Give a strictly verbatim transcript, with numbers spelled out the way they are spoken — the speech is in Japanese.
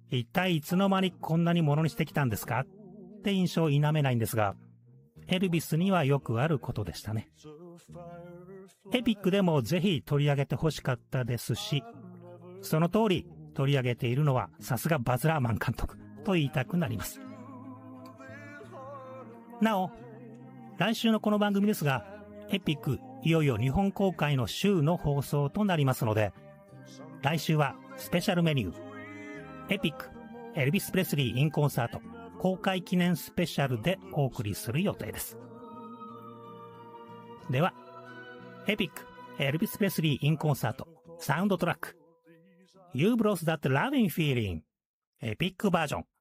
一体いつの間にこんなにものにしてきたんですかって印象を否めないんですが、エルビスにはよくあることでしたね。エピックでもぜひ取り上げてほしかったですし、その通り取り上げているのはさすがバズ・ラーマン監督と言いたくなります。なお、来週のこの番組ですが、エピックいよいよ日本公開の週の放送となりますので、来週はスペシャルメニュー、エピックエルビス・プレスリー・イン・コンサート公開記念スペシャルでお送りする予定です。では、エピックエルビス・プレスリー・イン・コンサートサウンドトラック You Brought That Loving Feeling エピックバージョン